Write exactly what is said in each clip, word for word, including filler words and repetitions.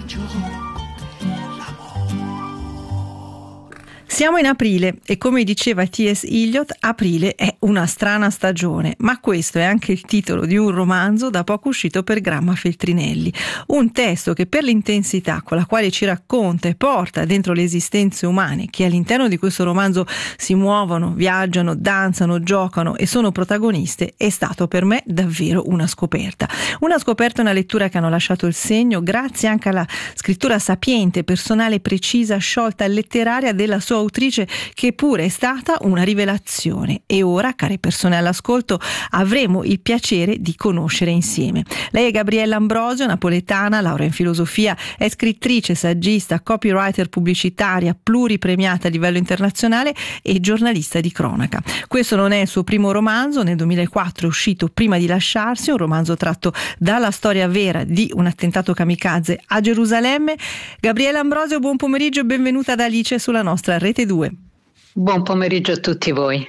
Siamo in aprile e, come diceva T S. Eliot, aprile è una strana stagione, ma questo è anche il titolo di un romanzo da poco uscito per Gramma Feltrinelli, un testo che, per l'intensità con la quale ci racconta e porta dentro le esistenze umane che all'interno di questo romanzo si muovono, viaggiano, danzano, giocano e sono protagoniste, è stato per me davvero una scoperta. Una scoperta, una lettura che hanno lasciato il segno grazie anche alla scrittura sapiente, personale, precisa, sciolta, letteraria della sua autrice, che pure è stata una rivelazione. E ora, care persone all'ascolto, avremo il piacere di conoscere insieme. Lei è Gabriella Ambrosio, napoletana, laurea in filosofia, è scrittrice, saggista, copywriter pubblicitaria, pluripremiata a livello internazionale e giornalista di cronaca. Questo non è il suo primo romanzo, nel duemilaquattro è uscito Prima di lasciarsi, un romanzo tratto dalla storia vera di un attentato kamikaze a Gerusalemme. Gabriella Ambrosio, buon pomeriggio e benvenuta ad Alice sulla nostra Rete due. Buon pomeriggio a tutti voi.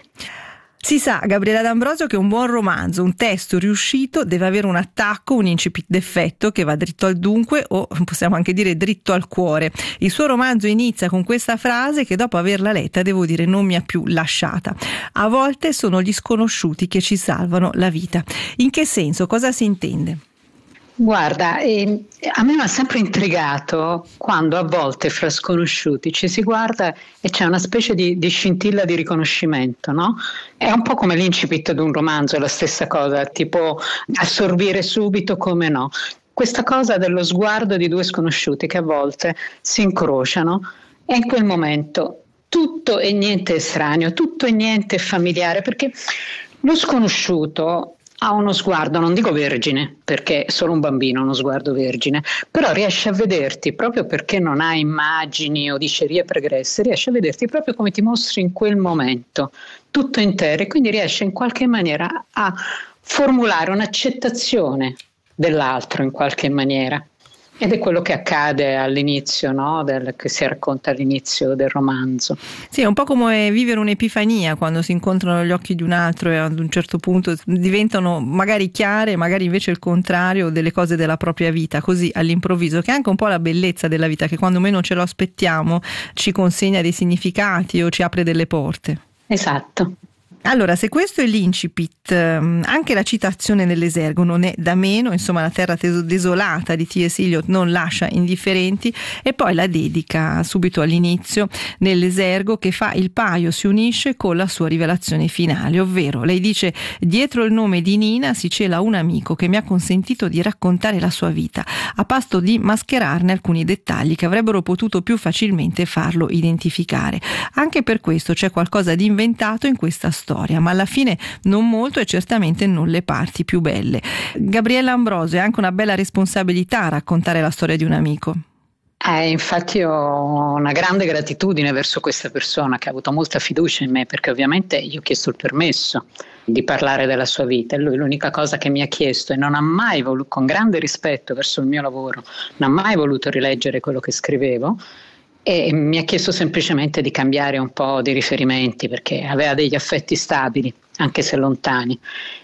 Si sa, Gabriella D'Ambrosio, che un buon romanzo, un testo riuscito deve avere un attacco, un incipit d'effetto che va dritto al dunque, o possiamo anche dire dritto al cuore. Il suo romanzo inizia con questa frase che, dopo averla letta, devo dire non mi ha più lasciata: a volte sono gli sconosciuti che ci salvano la vita. In che senso? Cosa si intende? Guarda, eh, a me mi ha sempre intrigato quando a volte fra sconosciuti ci si guarda e c'è una specie di, di scintilla di riconoscimento, no? È un po' come l'incipit di un romanzo, è la stessa cosa, tipo assorbire subito, come no. Questa cosa dello sguardo di due sconosciuti che a volte si incrociano e in quel momento tutto e niente è estraneo, tutto e niente è familiare, perché lo sconosciuto ha uno sguardo, non dico vergine, perché è solo un bambino ha uno sguardo vergine, però riesce a vederti proprio perché non ha immagini o dicerie pregresse, riesce a vederti proprio come ti mostri in quel momento, tutto intero, e quindi riesce in qualche maniera a formulare un'accettazione dell'altro in qualche maniera. Ed è quello che accade all'inizio, no? Del, che si racconta all'inizio del romanzo. Sì, è un po' come vivere un'epifania quando si incontrano gli occhi di un altro e ad un certo punto diventano magari chiare, magari invece il contrario delle cose della propria vita, così all'improvviso, che è anche un po' la bellezza della vita, che quando meno ce lo aspettiamo ci consegna dei significati o ci apre delle porte. Esatto. Allora, se questo è l'incipit, anche la citazione nell'esergo non è da meno, insomma la terra desolata di T S. Eliot non lascia indifferenti, e poi la dedica subito all'inizio nell'esergo che fa il paio, si unisce con la sua rivelazione finale, ovvero lei dice: dietro il nome di Nina si cela un amico che mi ha consentito di raccontare la sua vita, a patto di mascherarne alcuni dettagli che avrebbero potuto più facilmente farlo identificare. Anche per questo c'è qualcosa di inventato in questa storia, ma alla fine non molto e certamente non le parti più belle. Gabriella Ambrosio, è anche una bella responsabilità raccontare la storia di un amico. Eh, infatti ho una grande gratitudine verso questa persona che ha avuto molta fiducia in me, perché ovviamente io ho chiesto il permesso di parlare della sua vita e lui l'unica cosa che mi ha chiesto, e non ha mai voluto, con grande rispetto verso il mio lavoro, non ha mai voluto rileggere quello che scrivevo, e mi ha chiesto semplicemente di cambiare un po' di riferimenti, perché aveva degli affetti stabili, anche se lontani,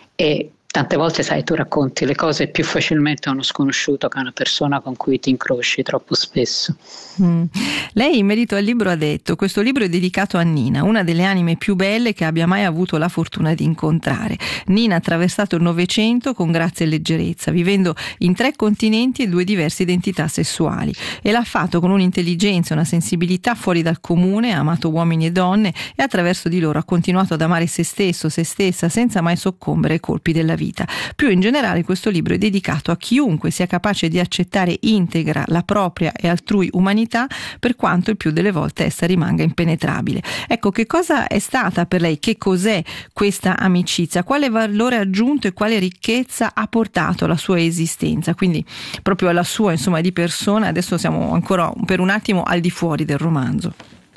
e tante volte, sai, tu racconti le cose più facilmente a uno sconosciuto che a una persona con cui ti incroci troppo spesso. Mm. Lei in merito al libro ha detto: questo libro è dedicato a Nina, una delle anime più belle che abbia mai avuto la fortuna di incontrare. Nina ha attraversato il Novecento con grazia e leggerezza, vivendo in tre continenti e due diverse identità sessuali, e l'ha fatto con un'intelligenza e una sensibilità fuori dal comune, ha amato uomini e donne e attraverso di loro ha continuato ad amare se stesso, se stessa, senza mai soccombere ai colpi della vita. Più in generale, questo libro è dedicato a chiunque sia capace di accettare integra la propria e altrui umanità, per quanto il più delle volte essa rimanga impenetrabile. Ecco, che cosa è stata per lei, che cos'è questa amicizia, quale valore aggiunto e quale ricchezza ha portato alla sua esistenza, quindi proprio alla sua, insomma, di persona. Adesso siamo ancora per un attimo al di fuori del romanzo.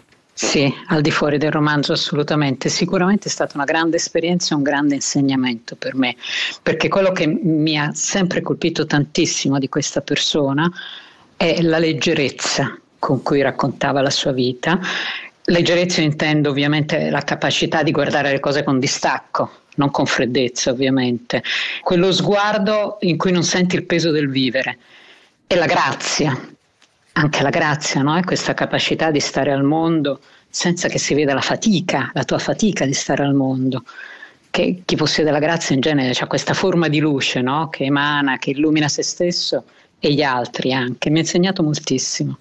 Sì, al di fuori del romanzo assolutamente. Sicuramente è stata una grande esperienza e un grande insegnamento per me, perché quello che mi ha sempre colpito tantissimo di questa persona è la leggerezza con cui raccontava la sua vita. Leggerezza intendo ovviamente la capacità di guardare le cose con distacco, non con freddezza ovviamente, quello sguardo in cui non senti il peso del vivere, e la grazia anche la grazia, no? È questa capacità di stare al mondo senza che si veda la fatica, la tua fatica di stare al mondo. Che chi possiede la grazia in genere ha questa forma di luce, no? Che emana, che illumina se stesso e gli altri anche. Mi ha insegnato moltissimo.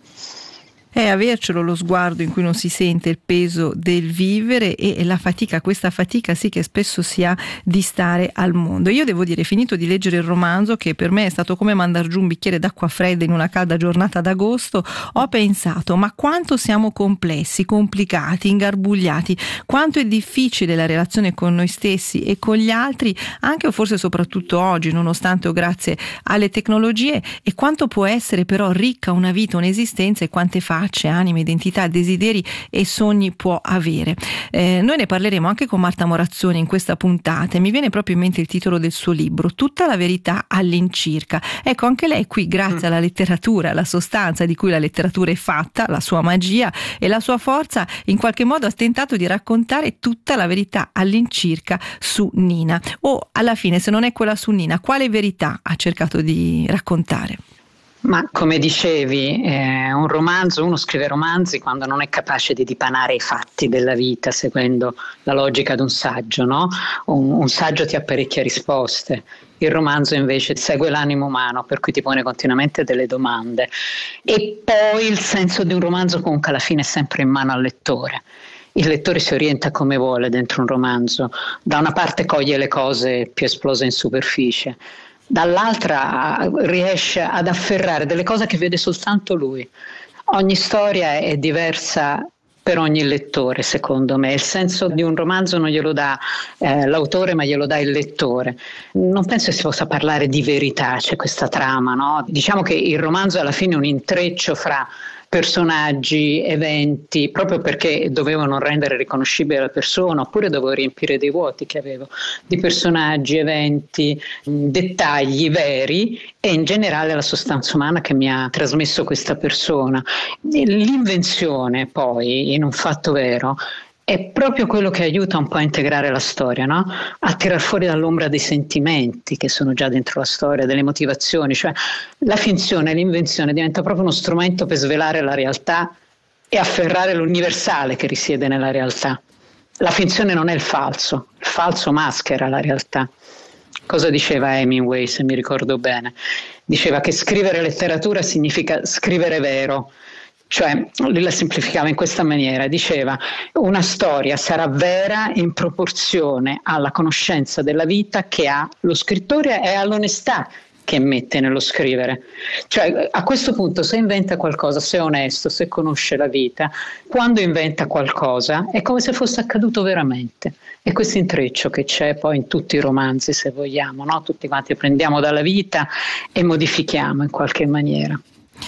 È avercelo lo sguardo in cui non si sente il peso del vivere e la fatica, questa fatica sì che spesso si ha di stare al mondo. Io devo dire, finito di leggere il romanzo, che per me è stato come mandar giù un bicchiere d'acqua fredda in una calda giornata d'agosto, ho pensato ma quanto siamo complessi, complicati, ingarbugliati, quanto è difficile la relazione con noi stessi e con gli altri, anche o forse soprattutto oggi, nonostante o grazie alle tecnologie, e quanto può essere però ricca una vita, un'esistenza, e quante facce, anime, identità, desideri e sogni può avere. Eh, noi ne parleremo anche con Marta Morazzoni in questa puntata e mi viene proprio in mente il titolo del suo libro, Tutta la verità all'incirca. Ecco, anche lei qui, grazie alla letteratura, alla sostanza di cui la letteratura è fatta, la sua magia e la sua forza, in qualche modo ha tentato di raccontare tutta la verità all'incirca su Nina. O alla fine, se non è quella su Nina, quale verità ha cercato di raccontare? Ma come dicevi, eh, un romanzo, uno scrive romanzi quando non è capace di dipanare i fatti della vita seguendo la logica di un saggio, no? Un, un saggio ti apparecchia risposte, il romanzo invece segue l'animo umano, per cui ti pone continuamente delle domande. E poi il senso di un romanzo comunque alla fine è sempre in mano al lettore. Il lettore si orienta come vuole dentro un romanzo, da una parte coglie le cose più esplose in superficie, dall'altra riesce ad afferrare delle cose che vede soltanto lui. Ogni storia è diversa per ogni lettore, secondo me. Il senso di un romanzo non glielo dà eh, l'autore, ma glielo dà il lettore. Non penso che si possa parlare di verità, c'è questa trama, no? Diciamo che il romanzo è alla fine un intreccio fra personaggi, eventi, proprio perché dovevano rendere riconoscibile la persona, oppure dovevo riempire dei vuoti che avevo di personaggi, eventi, dettagli veri e in generale la sostanza umana che mi ha trasmesso questa persona. L'invenzione poi in un fatto vero è proprio quello che aiuta un po' a integrare la storia, no? A tirar fuori dall'ombra dei sentimenti che sono già dentro la storia, delle motivazioni, cioè la finzione, l'invenzione diventa proprio uno strumento per svelare la realtà e afferrare l'universale che risiede nella realtà. La finzione non è il falso, il falso maschera la realtà. Cosa diceva Hemingway, se mi ricordo bene? Diceva che scrivere letteratura significa scrivere vero. Cioè, lui la semplificava in questa maniera, diceva una storia sarà vera in proporzione alla conoscenza della vita che ha lo scrittore e all'onestà che mette nello scrivere. Cioè, a questo punto se inventa qualcosa, se è onesto, se conosce la vita, quando inventa qualcosa è come se fosse accaduto veramente. E questo intreccio che c'è poi in tutti i romanzi, se vogliamo, no? Tutti quanti prendiamo dalla vita e modifichiamo in qualche maniera.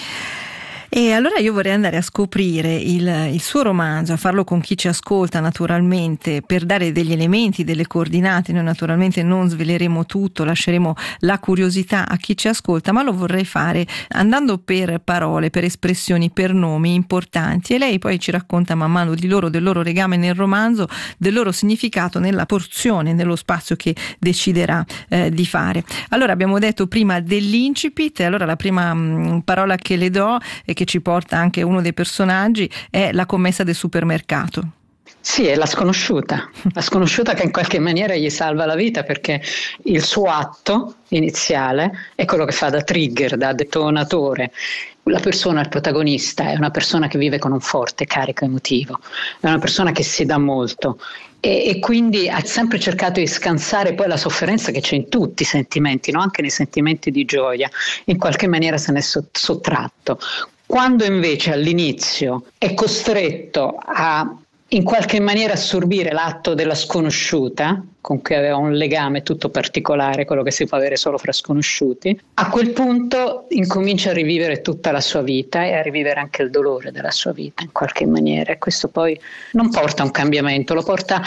E allora io vorrei andare a scoprire il, il suo romanzo, a farlo con chi ci ascolta naturalmente, per dare degli elementi, delle coordinate. Noi naturalmente non sveleremo tutto, lasceremo la curiosità a chi ci ascolta, ma lo vorrei fare andando per parole, per espressioni, per nomi importanti, e lei poi ci racconta man mano di loro, del loro legame nel romanzo, del loro significato nella porzione, nello spazio che deciderà eh, di fare. Allora abbiamo detto prima dell'incipit, e allora la prima mh, parola che le do e che ci porta anche uno dei personaggi è la commessa del supermercato. Sì, è la sconosciuta, la sconosciuta che in qualche maniera gli salva la vita, perché il suo atto iniziale è quello che fa da trigger, da detonatore. La persona, il protagonista, è una persona che vive con un forte carico emotivo, è una persona che si dà molto e, e quindi ha sempre cercato di scansare poi la sofferenza che c'è in tutti i sentimenti, no? Anche nei sentimenti di gioia, in qualche maniera se ne è sottratto. Quando invece all'inizio è costretto a in qualche maniera assorbire l'atto della sconosciuta, con cui aveva un legame tutto particolare, quello che si può avere solo fra sconosciuti, a quel punto incomincia a rivivere tutta la sua vita e a rivivere anche il dolore della sua vita in qualche maniera, e questo poi non porta a un cambiamento, lo porta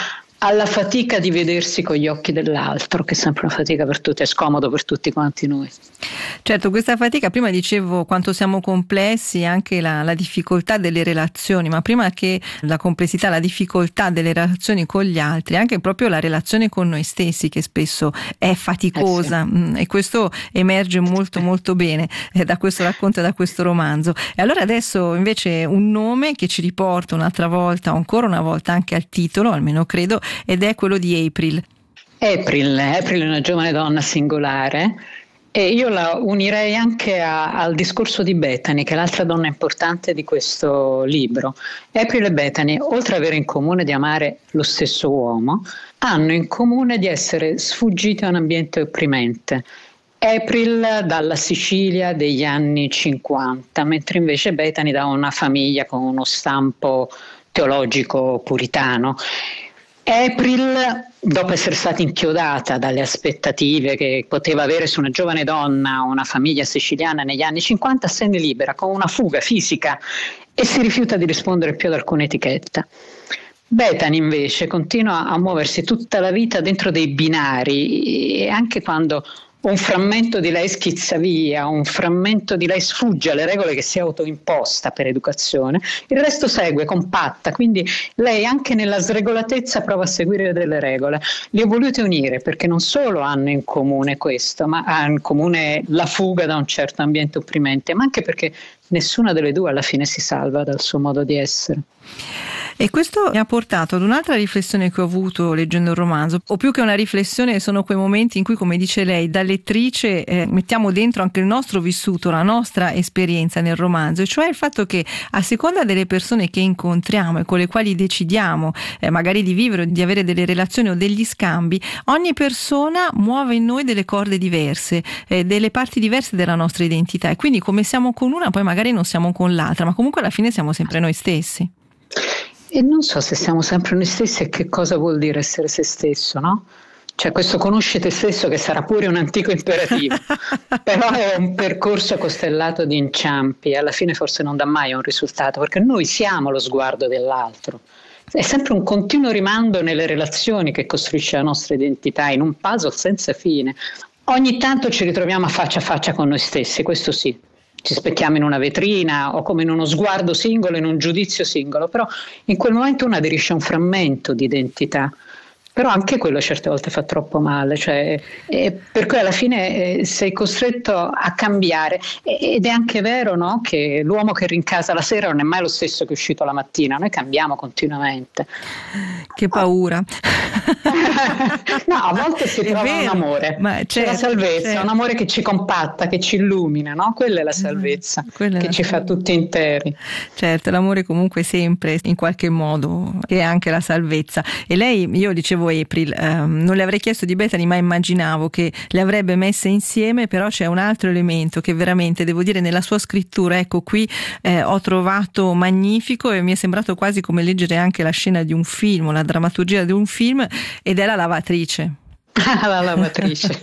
alla fatica di vedersi con gli occhi dell'altro, che è sempre una fatica per tutti, è scomodo per tutti quanti noi. Certo, questa fatica, prima dicevo quanto siamo complessi, anche la, la difficoltà delle relazioni, ma prima che la complessità, la difficoltà delle relazioni con gli altri, anche proprio la relazione con noi stessi, che spesso è faticosa, eh sì. E questo emerge molto molto bene eh, da questo racconto e da questo romanzo. E allora adesso invece un nome che ci riporta un'altra volta, ancora una volta anche al titolo, almeno credo, ed è quello di April. April, April è una giovane donna singolare, e io la unirei anche a, al discorso di Bethany, che è l'altra donna importante di questo libro. April e Bethany, oltre ad avere in comune di amare lo stesso uomo, hanno in comune di essere sfuggite a un ambiente opprimente. April dalla Sicilia degli anni cinquanta, mentre invece Bethany da una famiglia con uno stampo teologico puritano. April, dopo essere stata inchiodata dalle aspettative che poteva avere su una giovane donna una famiglia siciliana negli anni cinquanta, se ne libera con una fuga fisica e si rifiuta di rispondere più ad alcuna etichetta. Bethany invece continua a muoversi tutta la vita dentro dei binari, e anche quando un frammento di lei schizza via, un frammento di lei sfugge alle regole che si è autoimposta per educazione, il resto segue compatta, quindi lei anche nella sregolatezza prova a seguire delle regole. Li ho volute unire perché non solo hanno in comune questo, ma hanno in comune la fuga da un certo ambiente opprimente, ma anche perché nessuna delle due alla fine si salva dal suo modo di essere. E questo mi ha portato ad un'altra riflessione che ho avuto leggendo il romanzo, o più che una riflessione sono quei momenti in cui, come dice lei, da lettrice eh, mettiamo dentro anche il nostro vissuto, la nostra esperienza nel romanzo, e cioè il fatto che a seconda delle persone che incontriamo e con le quali decidiamo eh, magari di vivere o di avere delle relazioni o degli scambi, ogni persona muove in noi delle corde diverse, eh, delle parti diverse della nostra identità, e quindi come siamo con una poi magari non siamo con l'altra, ma comunque alla fine siamo sempre noi stessi. E non so se siamo sempre noi stessi e che cosa vuol dire essere se stesso, no? Cioè questo conosci te stesso, che sarà pure un antico imperativo, però è un percorso costellato di inciampi e alla fine forse non dà mai un risultato, perché noi siamo lo sguardo dell'altro. È sempre un continuo rimando nelle relazioni che costruisce la nostra identità, in un puzzle senza fine. Ogni tanto ci ritroviamo a faccia a faccia con noi stessi, questo sì. Ci specchiamo in una vetrina o come in uno sguardo singolo, in un giudizio singolo, però in quel momento uno aderisce a un frammento di identità. Però anche quello certe volte fa troppo male, cioè, eh, per cui alla fine eh, sei costretto a cambiare, ed è anche vero, no, che l'uomo che rincasa la sera non è mai lo stesso che è uscito la mattina, noi cambiamo continuamente. Che paura. No, a volte si trova un amore, ma certo, c'è la salvezza, certo. Un amore che ci compatta, che ci illumina, no? Quella è la salvezza, esatto, che la ci salvezza. Fa tutti interi. Certo, l'amore comunque sempre in qualche modo è anche la salvezza. E lei, io dicevo April, ehm, non le avrei chiesto di Bethany, ma immaginavo che le avrebbe messe insieme, però c'è un altro elemento che veramente devo dire nella sua scrittura, ecco qui eh, ho trovato magnifico, e mi è sembrato quasi come leggere anche la scena di un film, la drammaturgia di un film, ed è la lavatrice. La lavatrice.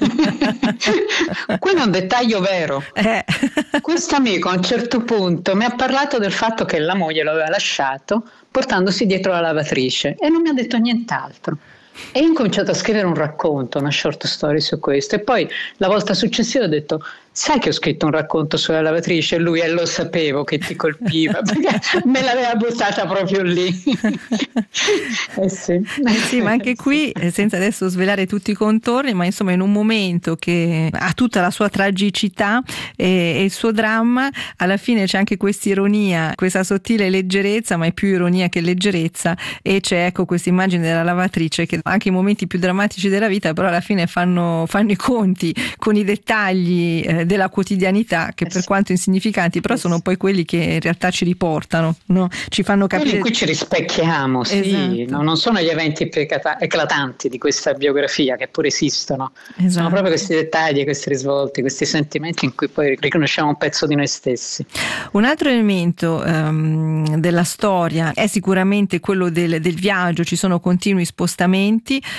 Quello è un dettaglio vero. Eh. Questo amico a un certo punto mi ha parlato del fatto che la moglie lo aveva lasciato portandosi dietro la lavatrice e non mi ha detto nient'altro. E io ho cominciato a scrivere un racconto, una short story su questo, e poi la volta successiva ho detto: sai che ho scritto un racconto sulla lavatrice? E lui: e lo sapevo che ti colpiva, perché me l'aveva buttata proprio lì. eh sì. Eh sì, ma anche qui, senza adesso svelare tutti i contorni, ma insomma in un momento che ha tutta la sua tragicità e, e il suo dramma, alla fine c'è anche questa ironia, questa sottile leggerezza, ma è più ironia che leggerezza, e c'è ecco questa immagine della lavatrice che anche i momenti più drammatici della vita però alla fine fanno, fanno i conti con i dettagli eh, della quotidianità, che per quanto insignificanti però sono poi quelli che in realtà ci riportano, no? Ci fanno capire. Quelli in cui ci rispecchiamo, sì, esatto. No, non sono gli eventi eclatanti di questa biografia, che pure esistono, esatto. Sono proprio questi dettagli, questi risvolti, questi sentimenti in cui poi riconosciamo un pezzo di noi stessi. Un altro elemento um, della storia è sicuramente quello del, del viaggio, ci sono continui spostamenti,